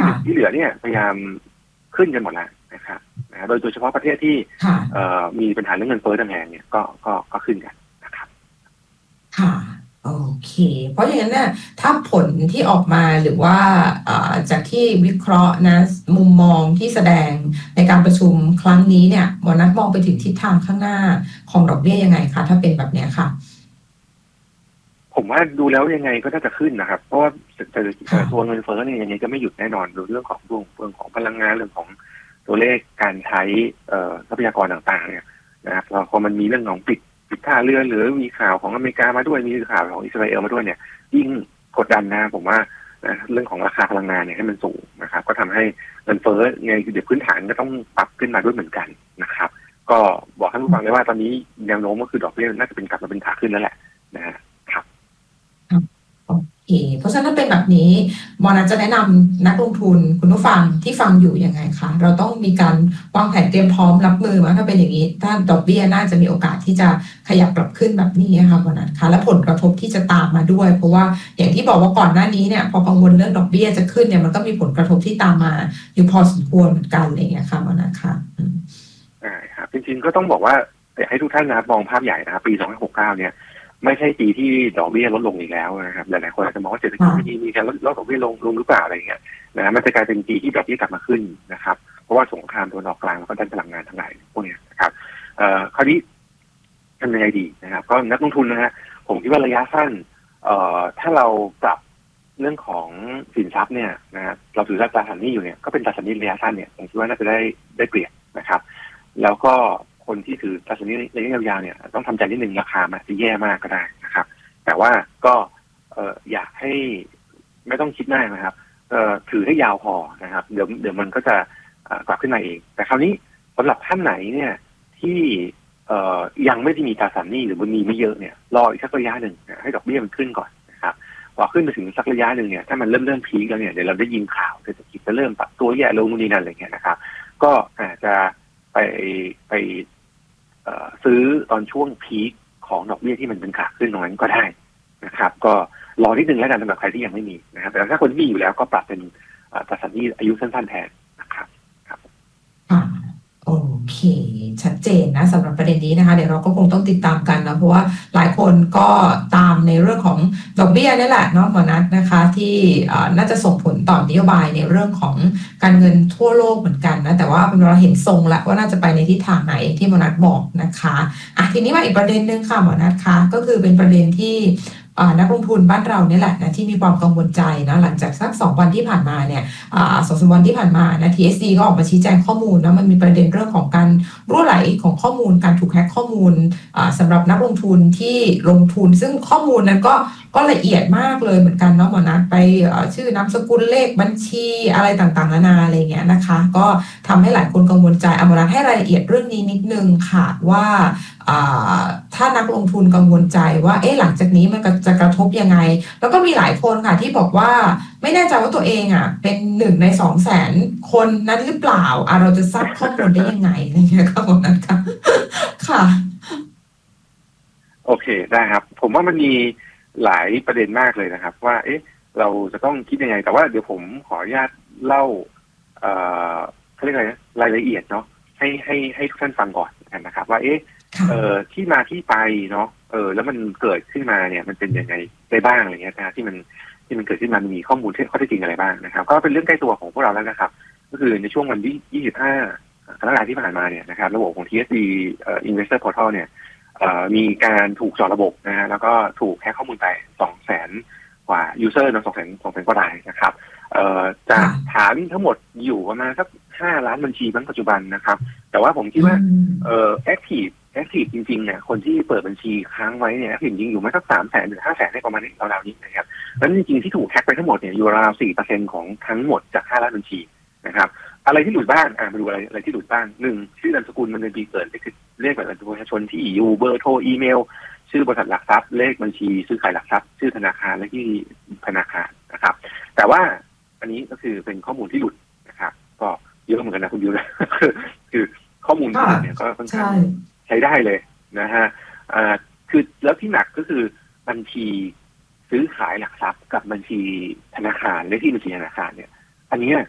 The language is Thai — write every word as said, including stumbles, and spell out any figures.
ที่เหลือเนี่ยพยายามขึ้นกันหมดแล้วนะครับนะโดยโดยเฉพาะประเทศที่มีปัญหาเรื่องเงินเฟ้อแรงๆเนี่ยก็ก็ก็ขึ้นกันนะครับค่ะโอเคเพราะอย่างนั้นเนี่ยถ้าผลที่ออกมาหรือว่าจากที่วิเคราะห์นะมุมมองที่แสดงในการประชุมครั้งนี้เนี่ยหมอนัทมองไปถึงทิศทางข้างหน้าของดอกเบี้ยยังไงคะถ้าเป็นแบบนี้ค่ะผมว่าดูแล้วยังไงก็น่าจะขึ้นนะครับเพราะว่าตัวเงินเฟ้อเนี่ยยังไงก็ไม่หยุดแน่นอนดูเรื่องของเรื่องของพลังงานเรื่องของตัวเลขการใช้ทรัพยากรต่างๆเนี่ยนะครับแล้วพอมันมีเรื่องของปิดปิดท่าเรือหรือมีข่าวของอเมริกามาด้วยมีข่าวของอิสราเอลมาด้วยเนี่ยยิ่งกดดันนะผมว่าเรื่องของราคาพลังงานเนี่ยให้มันสูงนะครับก็ทำให้เงินเฟ้อไงเดี๋ยวพื้นฐานก็ต้องปรับขึ้นมาด้วยเหมือนกันนะครับก็บอกท่านผู้ฟังได้ว่าตอนนี้แนวโน้มก็คือดอกเบี้ยน่าจะเป็นกลับมาเป็นขาขึ้นแล้วแหละนะฮะโอเคเพราะฉะนั้นเป็นแบบนี้หมอนัทจะแนะนำนักลงทุนคุณผู้ฟังที่ฟังอยู่ยังไงคะเราต้องมีการวางแผนเตรียมพร้อมรับมือมั้ยถ้าเป็นอย่างนี้ถ้าดอกเบี้ยน่าจะมีโอกาสที่จะขยับปรับขึ้นแบบนี้ค่ะหมอนัทคะและผลกระทบที่จะตามมาด้วยเพราะว่าอย่างที่บอกว่าก่อนหน้านี้เนี่ยพอกังวลเรื่องดอกเบี้ยจะขึ้นเนี่ยมันก็มีผลกระทบที่ตามมาอยู่พอสมควรเหมือนกันอะไรอย่างเงี้ยค่ะหมอนัทคะอ่าครับจริงๆก็ต้องบอกว่าอยากให้ทุกท่านนะมองภาพใหญ่นะครับปีสองพันหกสิบเก้าเนี่ยไม่ใช่ปีที่ดอกเบี้ยลดลงอีกแล้วนะครับหลายๆคนอาจจะมองว่าเศรษฐกิจไม่ดีมีการลดลดดอกเบี้ยลงลงหรือเปล่าอะไรเงี้ยนะมันจะกลายเป็นปีที่ดอกเบี้ยกลับมาขึ้นนะครับเพราะว่าสงครามตัวนออกกลางแล้วก็ด้านพลังงานทั้งหลายพวกนี้นะครับเอ่อคราวนี้ทำยังไงดีนะครับก็นักลงทุนนะฮะผมคิดว่าระยะสั้นเอ่อถ้าเราปรับเรื่องของสินทรัพย์เนี่ยนะเราถือตราสารหนี้อยู่เนี่ยก็เป็นตราสารหนี้ระยะสั้นเนี่ยผมคิดว่าน่าจะได้ได้เปรียบนะครับแล้วก็คนที่ถือตราสารหนี้ระยะยาวๆเนี่ยต้องทำใจนิดนึงราคามันจะแย่มากก็ได้นะครับแต่ว่าก็เอ่ออยากให้ไม่ต้องคิดมากนะครับเอ่อถือให้ยาวพอนะครับเดี๋ยวเดี๋ยวมันก็จะกลับขึ้นมาเองแต่คราวนี้สำหรับท่านไหนเนี่ยที่เอ่อยังไม่ได้มีตราสารหนี้หรือมันมีไม่เยอะเนี่ยรออีกสักระยะหนึ่งให้ดอกเบี้ยมันขึ้นก่อนนะครับพอขึ้นไปถึงสักระยะหนึ่งเนี่ยถ้ามันเริ่มเริ่มพีคแล้วเนี่ยเดี๋ยวเราได้ยินข่าวเศรษฐกิจจะเริ่มปรับตัวแย่ลงนู่นนี่นั่นอะไรเงี้ยนะครับก็อาจจะไปไปซื้อตอนช่วงพีคของดอกเบี้ยที่มันเป็นขาขึ้นตรงนั้นก็ได้นะครับก็รอนิดนึงแล้วกันสำหรับใครที่ยังไม่มีนะครับแต่ถ้าคนที่มีอยู่แล้วก็ปรับเป็นตราสารหนี้อายุสั้นๆแทนนะครับครับโอเคชัดเจนนะสำหรับประเด็นนี้นะคะเดี๋ยวเราก็คงต้องติดตามกันนะเพราะว่าหลายคนก็ตามในเรื่องของดอกเบี้ยนี่แหละเนาะหมอนัทนะคะที่น่าจะส่งผลต่อนโยบายในเรื่องของการเงินทั่วโลกเหมือนกันนะแต่ว่าเราเห็นทรงแล้วว่าน่าจะไปในทิศทางไหนที่หมอนัทบอกนะคะอ่ะทีนี้มาอีกประเด็นนึงค่ะหมอนัทคะก็คือเป็นประเด็นที่นักลงทุนบ้านเราเนี่ยแหละนะที่มีความกังวลใจนะหลังจากสักสองวันที่ผ่านมาเนี่ยสองสามวันที่ผ่านมานะ ที เอส ดี ก็ออกมาชี้แจงข้อมูลนะมันมีประเด็นเรื่องของการรั่วไหลของข้อมูลการถูกแฮ็กข้อมูลสำหรับนักลงทุนที่ลงทุนซึ่งข้อมูลนั้นก็ก็ละเอียดมากเลยเหมือนกันเนาะหมอนัทไปชื่อนามสกุลเลขบัญชีอะไรต่างๆนานาอะไรเงี้ยนะคะก็ทำให้หลายคนกังวลใจเอาหมอนัทให้รายละเอียดเรื่องนี้นิดนึงค่ะว่าถ้านักลงทุนกังวลใจว่าเอ๊ะหลังจากนี้มันจะกระทบยังไงแล้วก็มีหลายคนค่ะที่บอกว่าไม่แน่ใจว่าตัวเองอ่ะเป็นหนึ่งในสองแสนคนนั้นหรือเปล่าอ่ะเราจะทราบข้อมูลได้ยังไงอะไรเงี้ยครับหมอนัทค่ะค่ะโอเคได้ครับผมว่ามันมีหลายประเด็นมากเลยนะครับว่าเอ๊ะเราจะต้องคิดยังไงแต่ว่าเดี๋ยวผมขออนุญาตเล่าเอ่อเขาเรียกอะไรนะรายละเอียดเนาะให้ให้ให้ทุกท่านฟังก่อนนะครับว่าเอ๊ะเอ่อที่มาที่ไปเนาะเออแล้วมันเกิดขึ้นมาเนี่ยมันเป็นยังไงได้บ้างอะไรเงี้ยนะที่มันที่มันเกิดขึ้นมามีข้อมูลข้อเท็จจริงอะไรบ้างนะครับก็เป็นเรื่องใกล้ตัวของพวกเราแล้วนะครับก็คือในช่วงวันที่ยี่สิบห้ากรกฎาคมที่ผ่านมาเนี่ยนะครับระบบของ ที เอส ดี เอ่อ Investor Portal เนี่ยมีการถูกเจาะระบบนะฮะแล้วก็ถูกแฮ็กข้อมูลไปสองแสนกว่ายูเซอร์นะสองแสนสองแสนกว่ารายนะครับจากฐานทั้งหมดอยู่ประมาณสักห้าล้านบัญชีตั้งปัจจุบันนะครับแต่ว่าผมคิดว่าเอ่อ active active จริงๆเนี่ยคนที่เปิดบัญชีค้างไว้เนี่ย active จริงอยู่ไม่สักสามแสนหรือห้าแสนได้ประมาณนี้ราวๆนี้นะครับแล้วจริงๆที่ถูกแฮ็กไปทั้งหมดเนี่ยอยู่ราวสี่เปอร์เซ็นต์ของทั้งหมดจากห้าล้านบัญชีนะครับอะไรที่หลุดบ้างอ่ามาดูอะไรอะไรที่หลุดบ้างหนึ่งชื่อนามสกุลมันเป็นปีเกิดเลขบัตรประชาชนที่อยู่เบอร์โทรอีเมลชื่อบริษัทหลักทรัพย์เลขบัญชีซื้อขายหลักทรัพย์ชื่อธนาคารและที่ธนาคารนะครับแต่ว่าอันนี้ก็คือเป็นข้อมูลที่หลุดนะครับก็เยอะเหมือนกันนะคุณยูนะคือข้อมูลที่หลุดเนี่ยก็ค่อนข้างใช้ได้เลยนะฮะอ่าคือแล้วที่หนักก็คือบัญชีซื้อขายหลักทรัพย์กับบัญชีธนาคารและที่บัญชีธนาคารเนี่ยอันนี้